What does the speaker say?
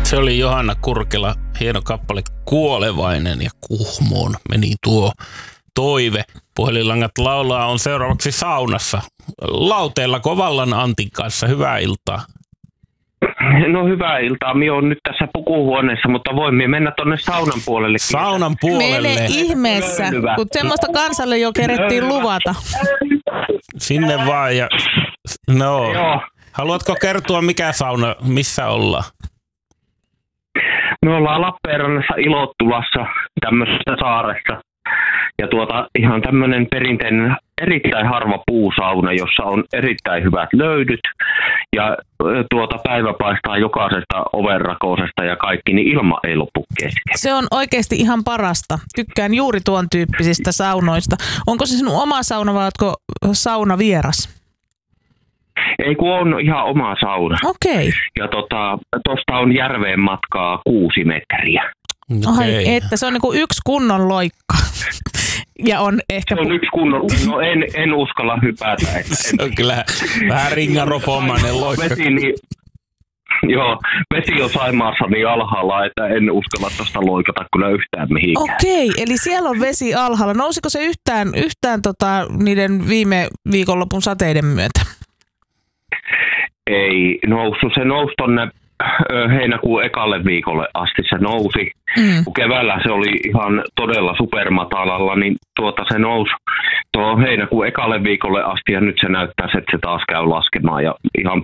Se oli Johanna Kurkela, hieno kappale Kuolevainen ja Kuhmoon meni tuo toive. Puhelinlangat laulaa on seuraavaksi saunassa. Lauteella Kovallan Antin kanssa. Hyvää iltaa. No hyvää iltaa. Minä olen nyt tässä pukuhuoneessa, mutta voimme mennä tuonne saunan puolelle. Saunan puolelle. Mene ihmeessä, kun semmoista kansalle jo kerettiin luvata. Sinne vaan ja... No. Joo. Haluatko kertoa mikä sauna, missä ollaan? Me ollaan Lappeenrannassa Ilottulassa tämmöisessä saaressa. Ja ihan tämmöinen perinteinen erittäin harva puusauna, jossa on erittäin hyvät löydyt. Ja päivä paistaa jokaisesta ovenrakoisesta ja kaikki, niin ilma ei loppu kesken. Se on oikeasti ihan parasta. Tykkään juuri tuon tyyppisistä saunoista. Onko se sinun oma sauna vai oletko sauna vieras? Ei kun on ihan oma sauna. Okei. Ja tosta on järveen matkaa 6 metriä. Ai, että se on niinku yksi kunnon loikka. Ja on ehkä... Se on yksi kunnon, no en uskalla hypätä. Se on kyllä vähän ringaropomainen loikka. Vesi on Saimaassa niin alhaalla, että en uskalla tuosta loikata kyllä yhtään mihinkään. Okei, eli siellä on vesi alhaalla. Nousiko se yhtään niiden viime viikonlopun sateiden myötä? Ei noussut. Se nousi tonne heinäkuun ekalle viikolle asti se nousi. Kun keväällä se oli ihan todella supermatalalla, niin se nousi tuohon heinäkuun ekalle viikolle asti ja nyt se näyttää, että se taas käy laskemaan ja ihan